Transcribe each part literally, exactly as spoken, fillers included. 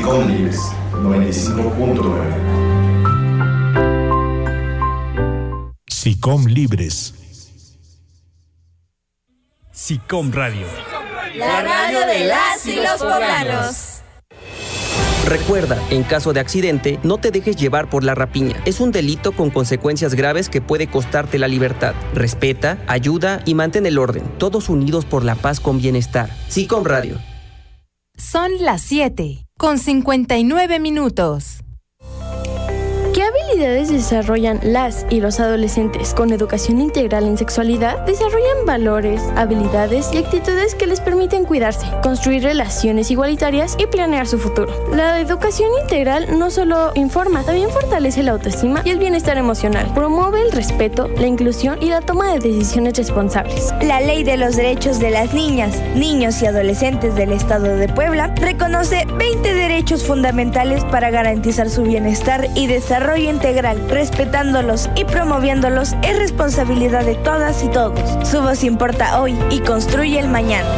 SICOM Libres noventa y cinco punto nueve. SICOM Libres. SICOM Radio. La radio de las y los poblanos. Recuerda, en caso de accidente, no te dejes llevar por la rapiña. Es un delito con consecuencias graves que puede costarte la libertad. Respeta, ayuda y mantén el orden. Todos unidos por la paz con bienestar. SICOM Radio. Son las siete, con cincuenta y nueve minutos. ¿Qué habilidades desarrollan las y los adolescentes con educación integral en sexualidad? Desarrollan valores, habilidades y actitudes que les permiten cuidarse, construir relaciones igualitarias y planear su futuro. La educación integral no solo informa, también fortalece la autoestima y el bienestar emocional. Promueve el respeto, la inclusión y la toma de decisiones responsables. La Ley de los Derechos de las Niñas, Niños y Adolescentes del Estado de Puebla reconoce veinte derechos fundamentales para garantizar su bienestar y desarrollo integral. Respetándolos y promoviéndolos es responsabilidad de todas y todos. Su voz importa hoy y construye el mañana.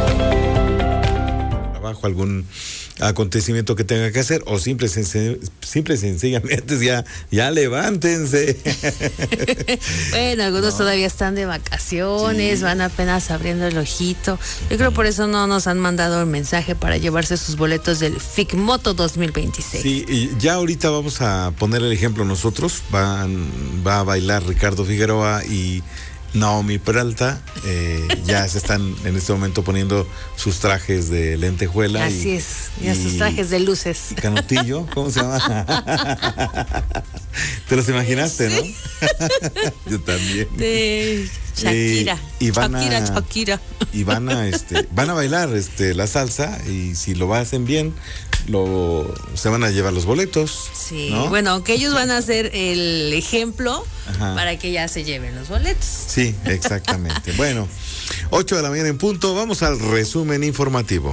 Bajo algún acontecimiento que tenga que hacer o simple, simple sencillamente ya, ya levántense. Bueno, algunos no. todavía están de vacaciones, sí. van apenas abriendo el ojito. Yo creo por eso no nos han mandado un mensaje para llevarse sus boletos del FICMoto dos mil veintiséis. Sí, y ya ahorita vamos a poner el ejemplo nosotros. Van, va a bailar Ricardo Figueroa y Naomi Peralta, eh, ya se están en este momento poniendo sus trajes de lentejuela. Así y, es, ya y, sus trajes de luces. Y Canutillo, ¿cómo se llama? ¿Te los imaginaste, sí. no? Yo también. De Shakira. Y, y van Shakira, a, Shakira. Y van a, este, van a bailar este, la salsa y si lo hacen bien, lo, se van a llevar los boletos. Sí, ¿no? bueno, aunque ellos van a ser el ejemplo Ajá. para que ya se lleven los boletos. Sí, exactamente. Bueno, ocho de la mañana en punto, vamos al resumen informativo.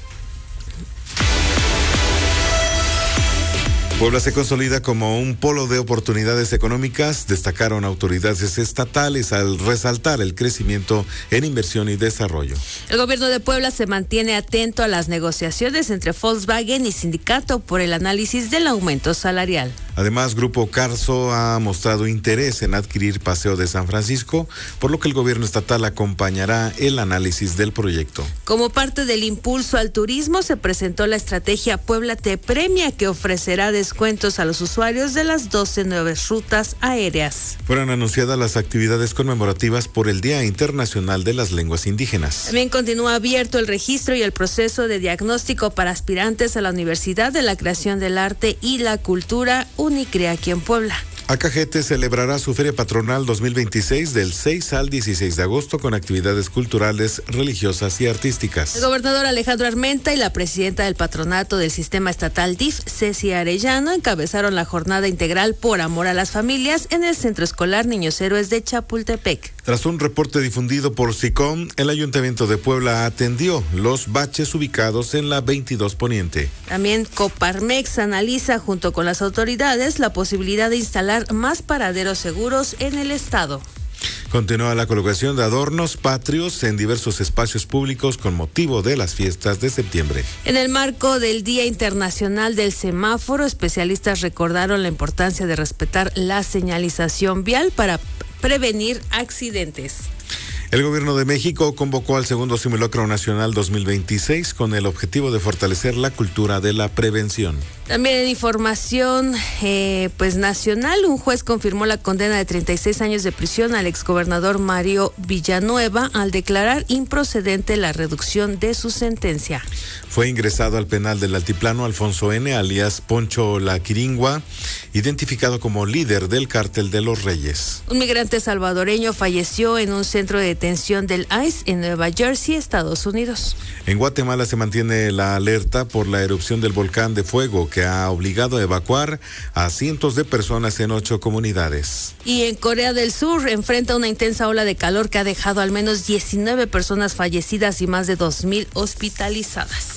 Puebla se consolida como un polo de oportunidades económicas, destacaron autoridades estatales al resaltar el crecimiento en inversión y desarrollo. El gobierno de Puebla se mantiene atento a las negociaciones entre Volkswagen y sindicato por el análisis del aumento salarial. Además, Grupo Carso ha mostrado interés en adquirir Paseo de San Francisco, por lo que el gobierno estatal acompañará el análisis del proyecto. Como parte del impulso al turismo, se presentó la estrategia Puebla Te Premia, que ofrecerá descuentos a los usuarios de las doce nuevas rutas aéreas. Fueron anunciadas las actividades conmemorativas por el Día Internacional de las Lenguas Indígenas. También continúa abierto el registro y el proceso de diagnóstico para aspirantes a la Universidad de la Creación del Arte y la Cultura Unicrea aquí en Puebla. Acajete celebrará su Feria Patronal dos mil veintiséis del seis al dieciséis de agosto con actividades culturales, religiosas y artísticas. El gobernador Alejandro Armenta y la presidenta del patronato del sistema estatal D I F, Ceci Arellano, encabezaron la jornada integral por amor a las familias en el Centro Escolar Niños Héroes de Chapultepec. Tras un reporte difundido por SICOM, el Ayuntamiento de Puebla atendió los baches ubicados en la veintidós Poniente. También Coparmex analiza junto con las autoridades la posibilidad de instalar más paraderos seguros en el estado. Continúa la colocación de adornos patrios en diversos espacios públicos con motivo de las fiestas de septiembre. En el marco del Día Internacional del Semáforo, especialistas recordaron la importancia de respetar la señalización vial para prevenir accidentes. El gobierno de México convocó al segundo simulacro nacional dos mil veintiséis con el objetivo de fortalecer la cultura de la prevención. También en información eh, pues nacional, un juez confirmó la condena de treinta y seis años de prisión al exgobernador Mario Villanueva al declarar improcedente la reducción de su sentencia. Fue ingresado al penal del Altiplano Alfonso N., alias Poncho La Quiringua, identificado como líder del Cártel de los Reyes. Un migrante salvadoreño falleció en un centro de detención del I C E en Nueva Jersey, Estados Unidos. En Guatemala se mantiene la alerta por la erupción del volcán de fuego que ha obligado a evacuar a cientos de personas en ocho comunidades. Y en Corea del Sur enfrenta una intensa ola de calor que ha dejado al menos diecinueve personas fallecidas y más de dos mil hospitalizadas.